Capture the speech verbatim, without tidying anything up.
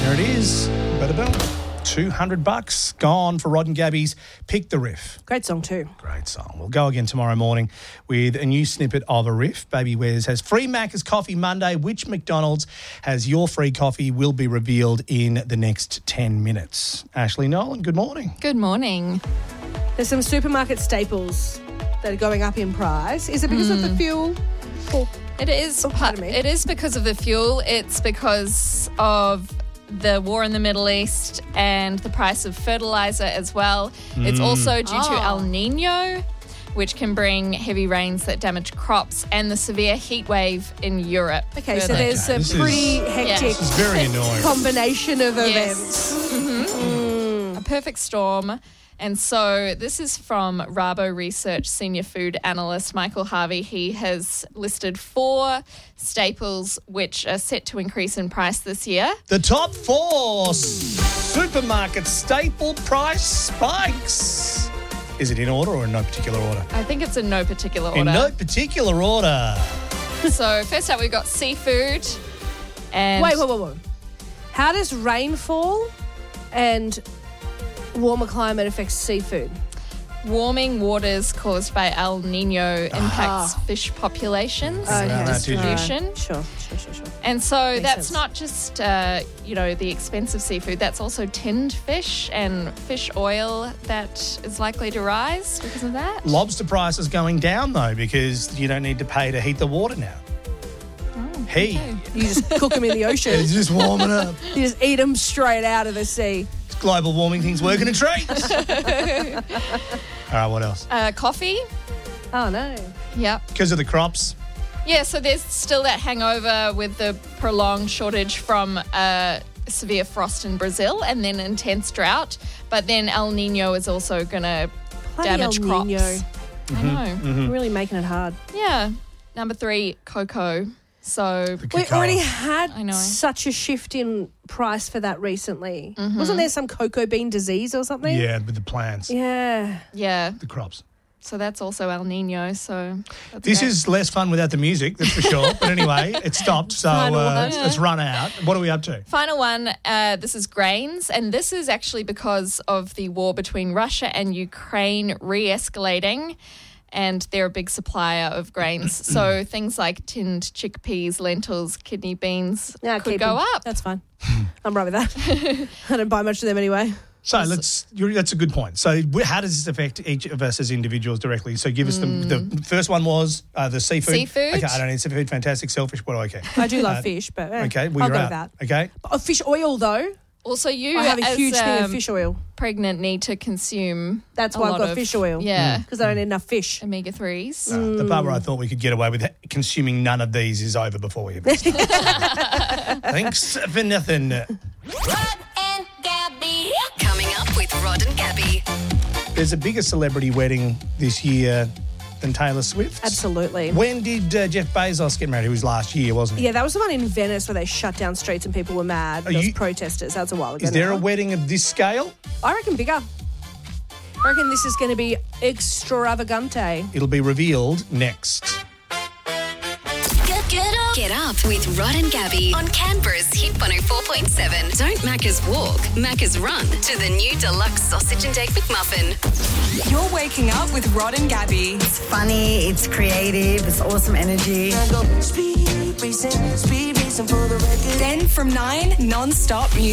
There it is. Bada boom. two hundred bucks gone for Rod and Gabby's Pick the Riff. Great song too. Great song. We'll go again tomorrow morning with a new snippet of a riff. Baby Wes has free Macca's Coffee Monday. Which McDonald's has your free coffee will be revealed in the next ten minutes. Ashley Nolan, good morning. Good morning. There's some supermarket staples that are going up in price. Is it because mm. of the fuel? Or, it is. oh, pardon me. It is because of the fuel. It's because of the war in the Middle East and the price of fertilizer as well. Mm. It's also due oh. to El Nino, which can bring heavy rains that damage crops, and the severe heat wave in Europe. Okay, further. so there's Okay, a this pretty is- hectic This is very annoying. combination of Yes. events. Mm-hmm. A perfect storm. And so this is from Rabo Research senior food analyst Michael Harvey. He has listed four staples which are set to increase in price this year. The top four supermarket staple price spikes. Is it in order or in no particular order? I think it's in no particular order. In no particular order. So first up, we've got seafood. And Wait, wait, wait, wait. How does rainfall and warmer climate affect seafood? warming waters caused by El Nino impacts Ah. fish populations Okay. and Right, distribution. Right. Sure, sure, sure, sure. And so Makes that's sense. not just, uh, you know, the expensive seafood. That's also tinned fish and fish oil that is likely to rise because of that. Lobster prices going down, though, because you don't need to pay to heat the water now. Oh, Heat. okay. You just cook them in the ocean. It's just warming up. You just eat them straight out of the sea. Global warming thing's working a treat. All right, what else? Uh, coffee. Oh, no. Yep. Because of the crops. Yeah, so there's still that hangover with the prolonged shortage from uh, severe frost in Brazil and then intense drought. But then El Nino is also going to Bloody damage El crops. Nino. I know. Mm-hmm. Really making it hard. Yeah. Number three, cocoa. So The We cacao. already had I know. such a shift in price for that recently. Mm-hmm. Wasn't there some cocoa bean disease or something? Yeah, with the plants, Yeah. yeah, the crops. so that's also El Nino. So that's This great. is less fun without the music, that's for sure. But anyway, it stopped, so Final uh, one. it's, it's run out. What are we up to? Final one, uh, this is grains, and this is actually because of the war between Russia and Ukraine re-escalating, and they're a big supplier of grains. So things like tinned chickpeas, lentils, kidney beans Yeah, could keep go 'em. up. That's fine. I'm right with that. I don't buy much of them anyway. So let's. You're, that's a good point. So wh- how does this affect each of us as individuals directly? So give us the the first one was uh, the seafood. Seafood. Okay, I don't need seafood. Fantastic. Selfish. What do I care? I do love Uh, fish, but eh, Okay, well I'll you're go out. with that. Okay. Oh, fish oil, though. Also, you I have a as huge thing of um, fish oil. pregnant need to consume That's a why I've lot got of- fish oil. Yeah, Because I don't need enough fish. omega threes. Uh, the part where I thought we could get away with consuming none of these is over before we hit this. Thanks for nothing. Rod and Gabby. Coming up with Rod and Gabby. There's a bigger celebrity wedding this year than Taylor Swift. Absolutely. When did uh, Jeff Bezos get married? It was last year, wasn't it? Yeah, that was the one in Venice where they shut down streets and people were mad. Are Those you- protesters. That's a while ago. Is there now. a wedding of this scale? I reckon bigger. I reckon this is going to be extravagante. It'll be revealed next. Get, get up. Get up with Rod and Gabby on Canberra's Hit one oh four point seven. Don't Macca's walk, Macca's run to the new deluxe sausage and egg McMuffin. You're waking up with Rod and Gabby. It's funny, it's creative, it's awesome energy. Then from nine, non-stop music.